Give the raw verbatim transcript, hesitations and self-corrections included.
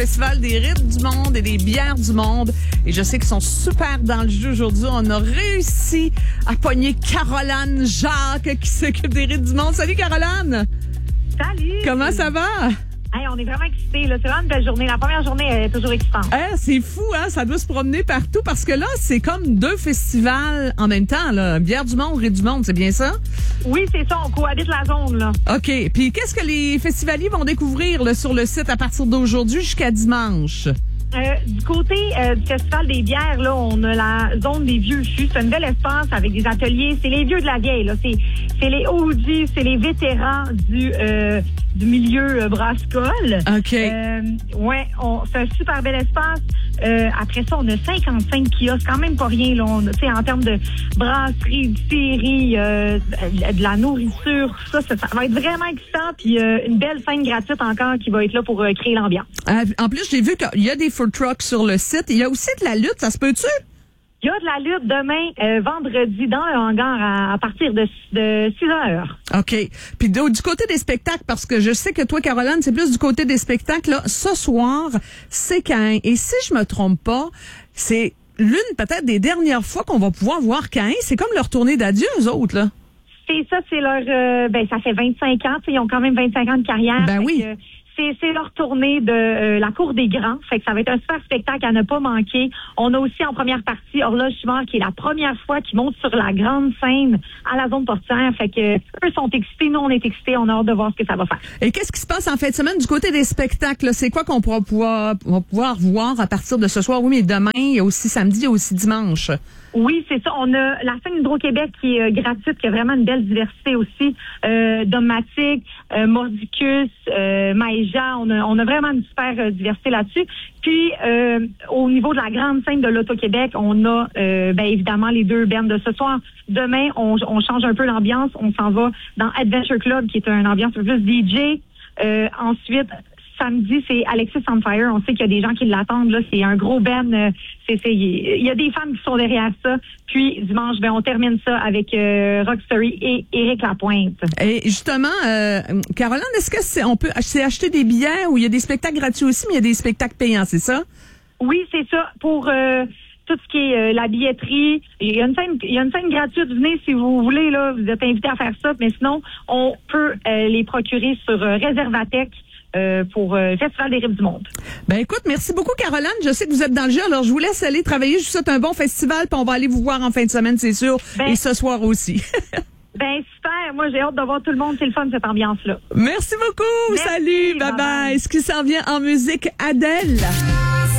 Festival des rides du monde et des bières du monde. Et je sais qu'ils sont super dans le jeu aujourd'hui. On a réussi à pogner Caroline Jacques qui s'occupe des rides du monde. Salut Caroline! Salut! Comment ça va? Hey, on est vraiment excités. Là. C'est vraiment une belle journée. La première journée est toujours excitante. Eh, c'est fou, hein? Ça doit se promener partout parce que là, c'est comme deux festivals en même temps. Là. Bière du monde, rides du monde, c'est bien ça? Oui, c'est ça. On cohabite la zone. Là. OK. Puis qu'est-ce que les festivaliers vont découvrir là, sur le site à partir d'aujourd'hui jusqu'à dimanche? Euh, du côté euh, du Festival des bières, là, on a la zone des vieux fûts. C'est un nouvel espace avec des ateliers. C'est les vieux de la vieille. Là. C'est, c'est les O G, c'est les vétérans du euh, du milieu euh, brassicole. OK. Euh, ouais, on, c'est un super bel espace. Euh, après ça, on a cinquante-cinq kiosques, quand même pas rien. Là, on, en termes de brasserie, de distillerie, euh, de, de la nourriture, tout ça, ça, ça va être vraiment excitant. Puis euh, une belle scène gratuite encore qui va être là pour euh, créer l'ambiance. Euh, en plus, j'ai vu qu'il y a des food trucks sur le site. Il y a aussi de la lutte, ça se peut-tu? Il y a de la lutte demain, euh, vendredi, dans le hangar à, à partir de, de six heures. OK. Puis de, du côté des spectacles, parce que je sais que toi, Caroline, c'est plus du côté des spectacles. Là, ce soir, c'est Caïn. Et si je me trompe pas, c'est l'une peut-être des dernières fois qu'on va pouvoir voir Caïn. C'est comme leur tournée d'adieu, eux autres, là. C'est ça, c'est leur... Euh, ben, ça fait vingt-cinq ans. Ils ont quand même vingt-cinq ans de carrière. Ben oui. Que, C'est, c'est leur tournée de euh, la Cour des Grands. Fait que ça va être un super spectacle à ne pas manquer. On a aussi en première partie Horloge Chimère qui est la première fois qu'ils montent sur la grande scène à la zone portière. Fait que eux sont excités, nous on est excités. On a hâte de voir ce que ça va faire. Et qu'est-ce qui se passe en fin de semaine du côté des spectacles? Là? C'est quoi qu'on pourra pouvoir, on va pouvoir voir à partir de ce soir? Oui, mais demain, il y a aussi samedi, il y a aussi dimanche. Oui, c'est ça. On a la scène Hydro-Québec qui est euh, gratuite, qui a vraiment une belle diversité aussi. Euh, Domatic, euh, Mordicus, euh, Maïja, on a, on a vraiment une super euh, diversité là-dessus. Puis, euh, au niveau de la grande scène de l'Auto-Québec, on a euh, ben, évidemment les deux bands de ce soir. Demain, on, on change un peu l'ambiance. On s'en va dans Adventure Club, qui est une ambiance un peu plus D J. Euh, ensuite, samedi, c'est Alexis on Fire. On sait qu'il y a des gens qui l'attendent. Là, c'est un gros band. Euh, c'est, c'est, il y a des fans qui sont derrière ça. Puis dimanche, ben on termine ça avec euh, Rockstory et Éric Lapointe. Et justement, euh, Caroline, est-ce que c'est on peut c'est acheter des billets ou il y a des spectacles gratuits aussi, mais il y a des spectacles payants, c'est ça? Oui, c'est ça. Pour euh, tout ce qui est euh, la billetterie, il y a une scène, il y a une scène gratuite. Venez si vous voulez. Là, vous êtes invités à faire ça. Mais sinon, on peut euh, les procurer sur euh, Réservatech. Euh, pour euh, Festival des rides du monde. Ben écoute, merci beaucoup Caroline. Je sais que vous êtes dans le jeu, alors je vous laisse aller travailler. Je vous souhaite un bon festival, puis on va aller vous voir en fin de semaine, c'est sûr, ben, et ce soir aussi. Ben super, moi j'ai hâte de voir tout le monde, c'est le fun cette ambiance-là. Merci beaucoup, merci, salut, bye bye. bye. Ce qui s'en vient en musique, Adèle.